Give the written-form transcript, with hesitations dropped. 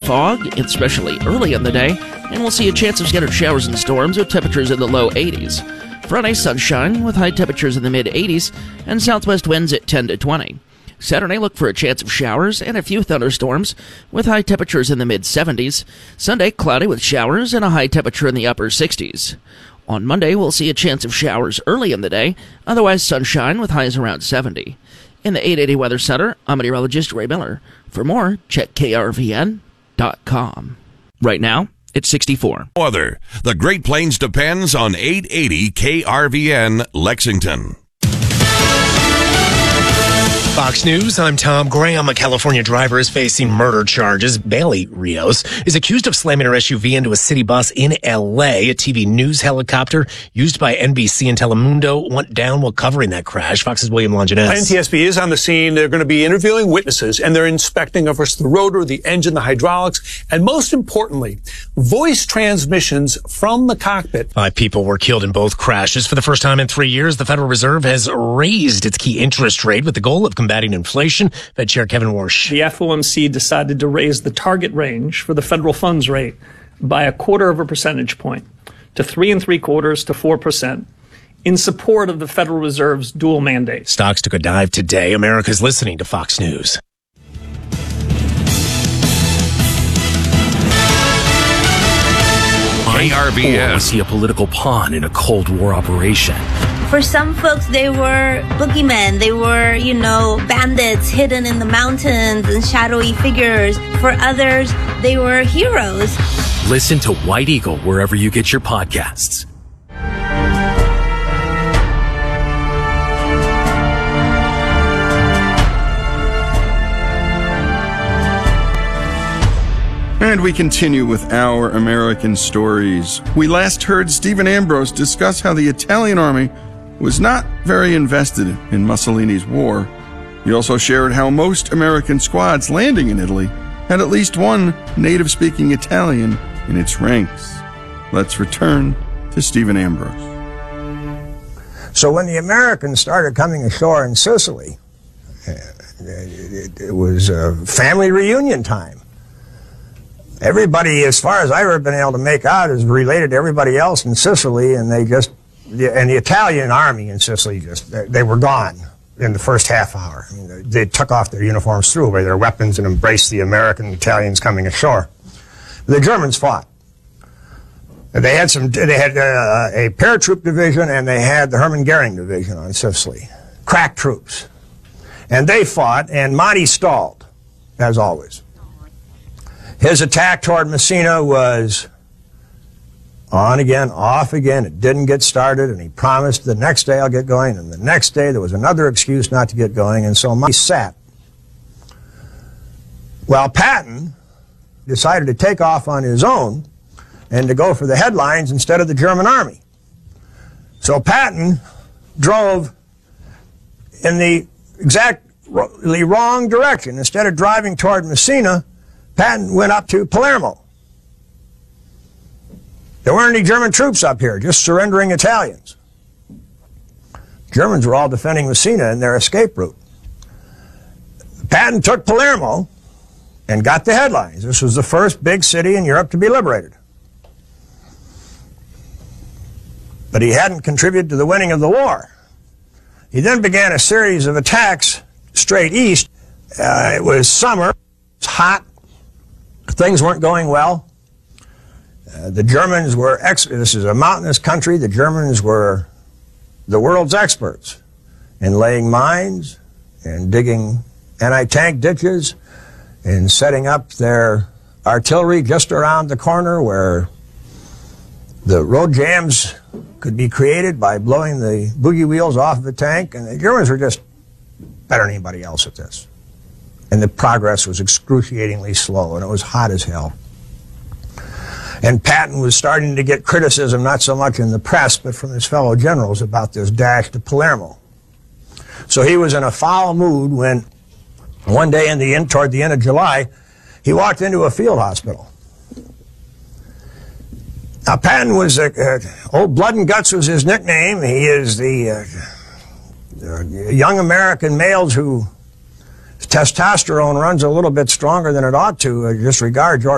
fog, especially early in the day, and we'll see a chance of scattered showers and storms with temperatures in the low 80s. Friday, sunshine with high temperatures in the mid-80s and southwest winds at 10 to 20. Saturday, look for a chance of showers and a few thunderstorms with high temperatures in the mid-70s. Sunday, cloudy with showers and a high temperature in the upper 60s. On Monday, we'll see a chance of showers early in the day, otherwise sunshine with highs around 70. In the 880 Weather Center, I'm meteorologist Ray Miller. For more, check krvn.com. Right now, it's 64. Weather. The Great Plains depends on 880 KRVN Lexington. Fox News, I'm Tom Graham. A California driver is facing murder charges. Bailey Rios is accused of slamming her SUV into a city bus in L.A. A TV news helicopter used by NBC and Telemundo went down while covering that crash. Fox's William Longinus. NTSB is on the scene. They're going to be interviewing witnesses, and they're inspecting, of course, the rotor, the engine, the hydraulics, and most importantly, voice transmissions from the cockpit. 5 people were killed in both crashes. For the first time in 3 years, the Federal Reserve has raised its key interest rate with the goal of combating inflation. Fed Chair Kevin Warsh. The FOMC decided to raise the target range for the federal funds rate by 1/4 percentage point to 3 3/4 to 4% in support of the Federal Reserve's dual mandate. Stocks took a dive today. America's listening to Fox News. KRVN. We see a political pawn in a Cold War operation. For some folks, they were boogeymen. They were, bandits hidden in the mountains and shadowy figures. For others, they were heroes. Listen to White Eagle wherever you get your podcasts. And we continue with our American stories. We last heard Stephen Ambrose discuss how the Italian army was not very invested in Mussolini's war. He also shared how most American squads landing in Italy had at least one native-speaking Italian in its ranks. Let's return to Stephen Ambrose. So when the Americans started coming ashore in Sicily, it was a family reunion time. Everybody, as far as I've ever been able to make out, is related to everybody else in Sicily, and the Italian army in Sicily they were gone in the first half hour. I mean, they took off their uniforms, threw away their weapons, and embraced the American Italians coming ashore. The Germans fought. They had a paratroop division, and they had the Hermann Goering division on Sicily. Crack troops. And they fought, and Monty stalled, as always. His attack toward Messina was on again, off again. It didn't get started, and he promised the next day I'll get going, and the next day there was another excuse not to get going, and so Monty sat. Well, Patton decided to take off on his own and to go for the headlines instead of the German army. So Patton drove in the exactly wrong direction. Instead of driving toward Messina, Patton went up to Palermo. There weren't any German troops up here, just surrendering Italians. Germans were all defending Messina in their escape route. Patton took Palermo and got the headlines. This was the first big city in Europe to be liberated. But he hadn't contributed to the winning of the war. He then began a series of attacks straight east. It was summer, it's hot, things weren't going well. The Germans were, this is a mountainous country, the Germans were the world's experts in laying mines and digging anti-tank ditches and setting up their artillery just around the corner where the road jams could be created by blowing the boogie wheels off of a tank. And the Germans were just better than anybody else at this. And the progress was excruciatingly slow, and it was hot as hell. And Patton was starting to get criticism, not so much in the press, but from his fellow generals about this dash to Palermo. So he was in a foul mood when one day toward the end of July, he walked into a field hospital. Now, Patton was, Old Blood and Guts was his nickname. He is the young American males whose testosterone runs a little bit stronger than it ought to disregard George